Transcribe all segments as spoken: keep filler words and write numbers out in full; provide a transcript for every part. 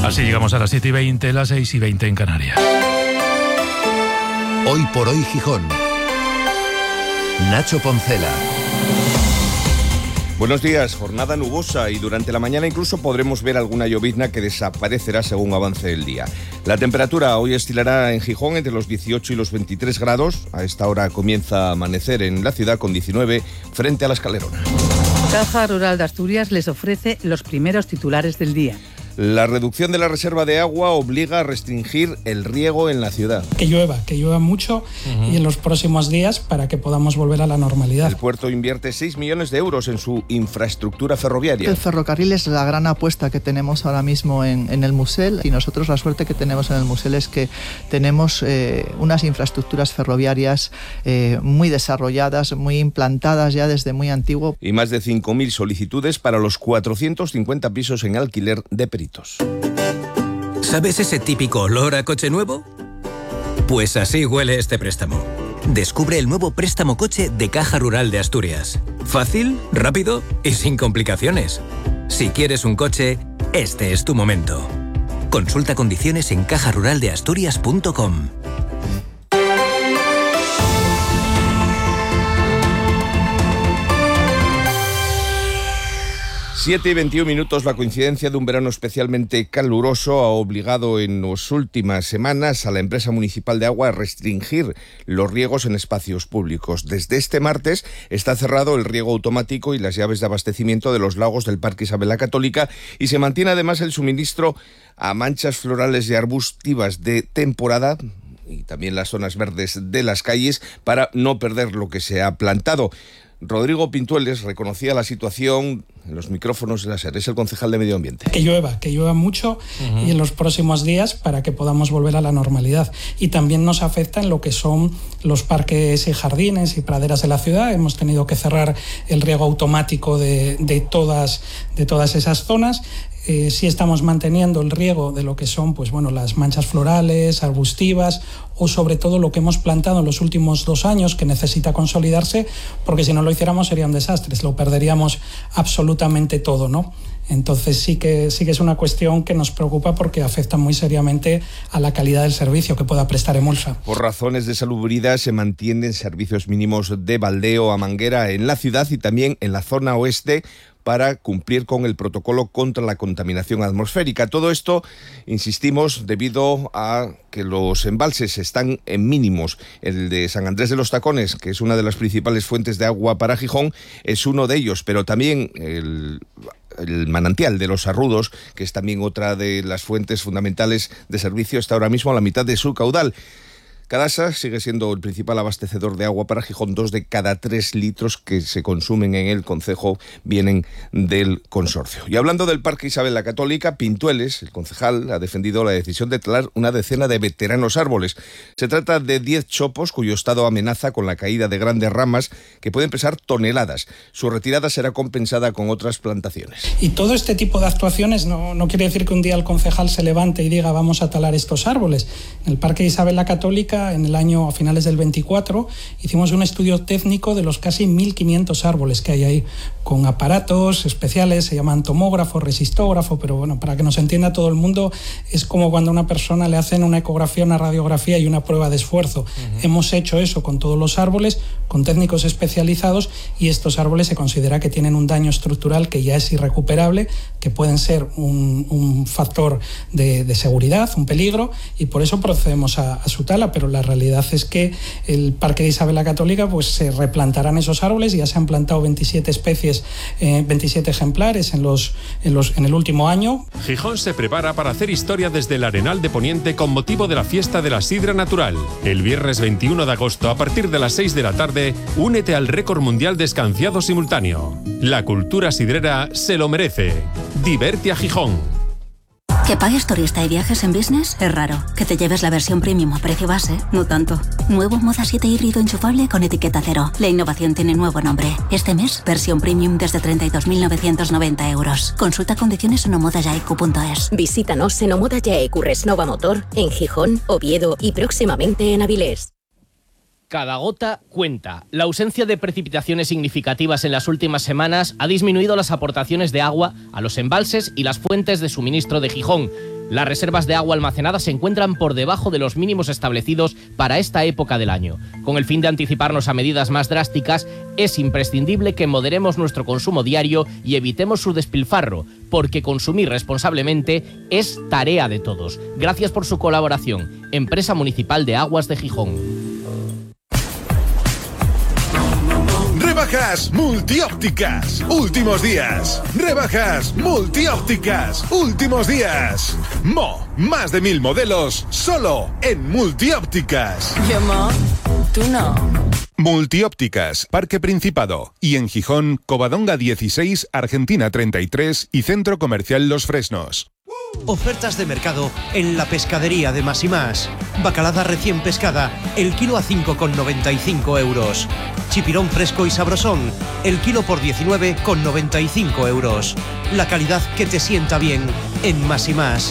Así llegamos a las siete y veinte, las seis y veinte en Canarias. Hoy por hoy Gijón. Nacho Poncela. Buenos días, jornada nubosa y durante la mañana incluso podremos ver alguna llovizna que desaparecerá según avance el día. La temperatura hoy oscilará en Gijón entre los dieciocho y los veintitrés grados. A esta hora comienza a amanecer en la ciudad con diecinueve frente a la Escalerona. Caja Rural de Asturias les ofrece los primeros titulares del día. La reducción de la reserva de agua obliga a restringir el riego en la ciudad. Que llueva, que llueva mucho uh-huh. y en los próximos días para que podamos volver a la normalidad. El puerto invierte seis millones de euros en su infraestructura ferroviaria. El ferrocarril es la gran apuesta que tenemos ahora mismo en, en el Musel, y nosotros la suerte que tenemos en el Musel es que tenemos eh, unas infraestructuras ferroviarias eh, muy desarrolladas, muy implantadas ya desde muy antiguo. Y más de cinco mil solicitudes para los cuatrocientos cincuenta pisos en alquiler de Peritos. ¿Sabes ese típico olor a coche nuevo? Pues así huele este préstamo. Descubre el nuevo préstamo coche de Caja Rural de Asturias. Fácil, rápido y sin complicaciones. Si quieres un coche, este es tu momento. Consulta condiciones en caja rural de asturias punto com. siete y veintiún minutos, la coincidencia de un verano especialmente caluroso ha obligado en las últimas semanas a la empresa municipal de agua a restringir los riegos en espacios públicos. Desde este martes está cerrado el riego automático y las llaves de abastecimiento de los lagos del Parque Isabel la Católica, y se mantiene además el suministro a manchas florales y arbustivas de temporada y también las zonas verdes de las calles para no perder lo que se ha plantado. Rodrigo Pintueles reconocía la situación en los micrófonos de la SER, es el concejal de Medio Ambiente. Que llueva, que llueva mucho uh-huh. y en los próximos días para que podamos volver a la normalidad. Y también nos afecta en lo que son los parques y jardines y praderas de la ciudad. Hemos tenido que cerrar el riego automático de, de, todas, de todas esas zonas. Eh, sí estamos manteniendo el riego de lo que son pues, bueno, las manchas florales, arbustivas o sobre todo lo que hemos plantado en los últimos dos años que necesita consolidarse, porque si no lo hiciéramos sería un desastre, lo perderíamos absolutamente todo, ¿no? Entonces sí que, sí que es una cuestión que nos preocupa porque afecta muy seriamente a la calidad del servicio que pueda prestar Emulsa. Por razones de salubridad se mantienen servicios mínimos de baldeo a manguera en la ciudad y también en la zona oeste para cumplir con el protocolo contra la contaminación atmosférica. Todo esto, insistimos, debido a que los embalses están en mínimos. El de San Andrés de los Tacones, que es una de las principales fuentes de agua para Gijón, es uno de ellos, pero también el... el manantial de los Arrudos, que es también otra de las fuentes fundamentales de servicio, está ahora mismo a la mitad de su caudal. Cadasa sigue siendo el principal abastecedor de agua para Gijón. Dos de cada tres litros que se consumen en el concejo vienen del consorcio. Y hablando del Parque Isabel la Católica, Pintueles, el concejal, ha defendido la decisión de talar una decena de veteranos árboles. Se trata de diez chopos cuyo estado amenaza con la caída de grandes ramas que pueden pesar toneladas. Su retirada será compensada con otras plantaciones. Y todo este tipo de actuaciones no, no quiere decir que un día el concejal se levante y diga vamos a talar estos árboles. En el Parque Isabel la Católica, en el año a finales del veinticuatro, hicimos un estudio técnico de los casi mil quinientos árboles que hay ahí, con aparatos especiales, se llaman tomógrafo, resistógrafo, pero bueno, para que nos entienda todo el mundo, es como cuando a una persona le hacen una ecografía, una radiografía y una prueba de esfuerzo. Uh-huh. Hemos hecho eso con todos los árboles, con técnicos especializados, y estos árboles se considera que tienen un daño estructural que ya es irrecuperable, que pueden ser un, un factor de, de seguridad, un peligro, y por eso procedemos a, a su tala, pero la realidad es que el Parque de Isabel la Católica pues se replantarán esos árboles. Ya se han plantado veintisiete especies, eh, veintisiete ejemplares en, los, en, los, en el último año. Gijón se prepara para hacer historia desde el Arenal de Poniente con motivo de la fiesta de la sidra natural. El viernes veintiuno de agosto, a partir de las seis de la tarde, únete al récord mundial de escanciado simultáneo. La cultura sidrera se lo merece. Diverte a Gijón. Que pagues turista y viajes en business es raro. Que te lleves la versión premium a precio base, no tanto. Nuevo Moda siete híbrido enchufable con etiqueta cero. La innovación tiene nuevo nombre. Este mes, versión premium desde treinta y dos mil novecientos noventa euros. Consulta condiciones en omodayaiku punto es. Visítanos en Omodayaiku Resnova Motor, en Gijón, Oviedo y próximamente en Avilés. Cada gota cuenta. La ausencia de precipitaciones significativas en las últimas semanas ha disminuido las aportaciones de agua a los embalses y las fuentes de suministro de Gijón. Las reservas de agua almacenada se encuentran por debajo de los mínimos establecidos para esta época del año. Con el fin de anticiparnos a medidas más drásticas, es imprescindible que moderemos nuestro consumo diario y evitemos su despilfarro, porque consumir responsablemente es tarea de todos. Gracias por su colaboración. Empresa Municipal de Aguas de Gijón. Rebajas multiópticas, últimos días. Rebajas multiópticas, últimos días. Mo, más de mil modelos, solo en multiópticas. Yo, Mo, tú no. Multiópticas, Parque Principado. Y en Gijón, Covadonga dieciséis, Argentina treinta y tres y Centro Comercial Los Fresnos. Ofertas de mercado en la pescadería de Más y Más. Bacalada recién pescada, el kilo a cinco con noventa y cinco euros. Chipirón fresco y sabrosón, el kilo por diecinueve con noventa y cinco euros. La calidad que te sienta bien en Más y Más.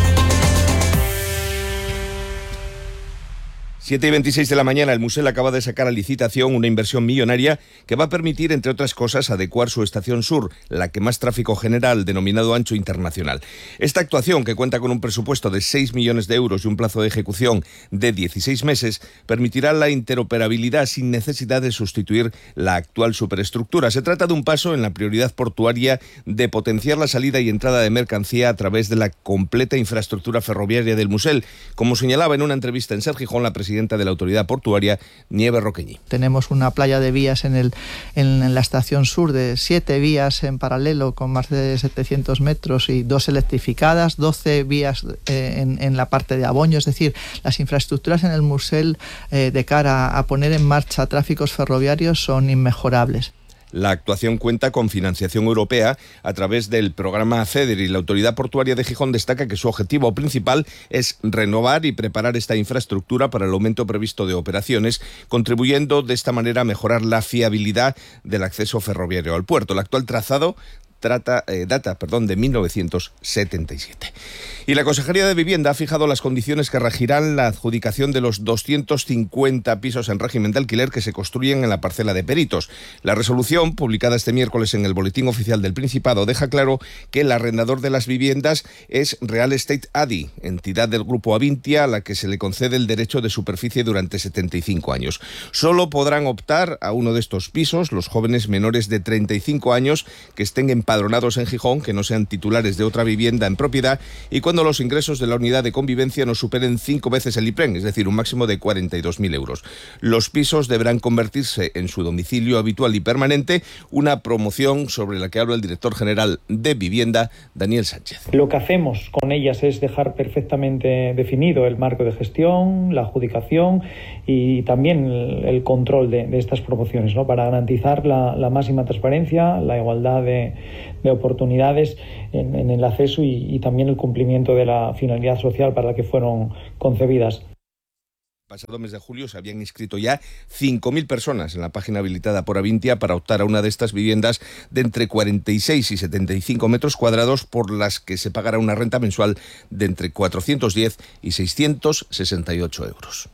siete y veintiséis de la mañana, el Musel acaba de sacar a licitación una inversión millonaria que va a permitir, entre otras cosas, adecuar su estación sur, la que más tráfico genera, al denominado ancho internacional. Esta actuación, que cuenta con un presupuesto de seis millones de euros y un plazo de ejecución de dieciséis meses, permitirá la interoperabilidad sin necesidad de sustituir la actual superestructura. Se trata de un paso en la prioridad portuaria de potenciar la salida y entrada de mercancía a través de la completa infraestructura ferroviaria del Musel, como señalaba en una entrevista en Ser Gijón la presidenta de la autoridad portuaria, Nieve Roqueñi. Tenemos una playa de vías en, el, en, en la estación sur de siete vías en paralelo con más de setecientos metros y dos electrificadas, doce vías eh, en, en la parte de Aboño. Es decir, las infraestructuras en el Musel eh, de cara a, a poner en marcha tráficos ferroviarios son inmejorables. La actuación cuenta con financiación europea a través del programa ACEDER y la Autoridad Portuaria de Gijón destaca que su objetivo principal es renovar y preparar esta infraestructura para el aumento previsto de operaciones, contribuyendo de esta manera a mejorar la fiabilidad del acceso ferroviario al puerto. El actual trazado Trata, eh, data perdón, de mil novecientos setenta y siete. Y la Consejería de Vivienda ha fijado las condiciones que regirán la adjudicación de los doscientos cincuenta pisos en régimen de alquiler que se construyen en la parcela de Peritos. La resolución, publicada este miércoles en el Boletín Oficial del Principado, deja claro que el arrendador de las viviendas es Real Estate A D I, entidad del Grupo Avintia, a la que se le concede el derecho de superficie durante setenta y cinco años. Solo podrán optar a uno de estos pisos los jóvenes menores de treinta y cinco años que estén empadronados en Gijón, que no sean titulares de otra vivienda en propiedad y cuando los ingresos de la unidad de convivencia no superen cinco veces el IPREN, es decir, un máximo de cuarenta y dos mil euros. Los pisos deberán convertirse en su domicilio habitual y permanente, una promoción sobre la que habla el director general de Vivienda, Daniel Sánchez. Lo que hacemos con ellas es dejar perfectamente definido el marco de gestión, la adjudicación y también el, el control de, de estas promociones, ¿no? Para garantizar la, la máxima transparencia, la igualdad de, de oportunidades en, en el acceso y, y también el cumplimiento de la finalidad social para la que fueron concebidas. Pasado mes de julio se habían inscrito ya cinco mil personas en la página habilitada por Avintia para optar a una de estas viviendas de entre cuarenta y seis y setenta y cinco metros cuadrados por las que se pagará una renta mensual de entre cuatrocientos diez y seiscientos sesenta y ocho euros.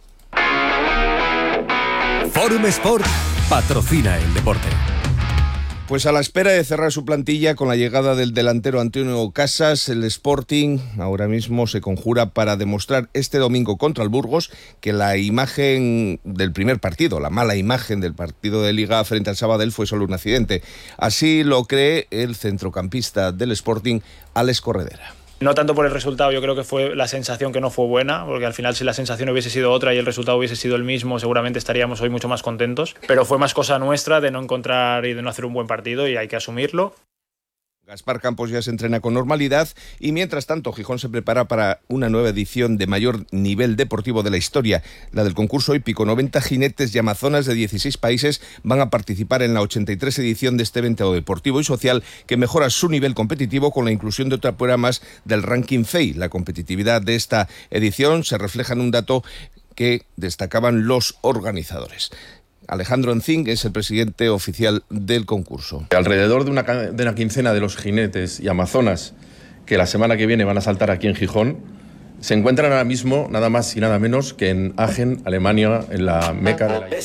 Forum Sport patrocina el deporte. Pues a la espera de cerrar su plantilla con la llegada del delantero Antonio Casas, el Sporting ahora mismo se conjura para demostrar este domingo contra el Burgos que la imagen del primer partido, la mala imagen del partido de Liga frente al Sabadell fue solo un accidente. Así lo cree el centrocampista del Sporting, Alex Corredera. No tanto por el resultado, yo creo que fue la sensación que no fue buena, porque al final si la sensación hubiese sido otra y el resultado hubiese sido el mismo, seguramente estaríamos hoy mucho más contentos. Pero fue más cosa nuestra de no encontrar y de no hacer un buen partido y hay que asumirlo. Gaspar Campos ya se entrena con normalidad y mientras tanto Gijón se prepara para una nueva edición de mayor nivel deportivo de la historia, la del concurso hípico. noventa jinetes y amazonas de dieciséis países van a participar en la ochenta y tres edición de este evento deportivo y social que mejora su nivel competitivo con la inclusión de otra prueba más del ranking F E I. La competitividad de esta edición se refleja en un dato que destacaban los organizadores. Alejandro Encín es el presidente oficial del concurso. Alrededor de una, de una quincena de los jinetes y amazonas que la semana que viene van a saltar aquí en Gijón se encuentran ahora mismo nada más y nada menos que en Aachen, Alemania, en la meca de la...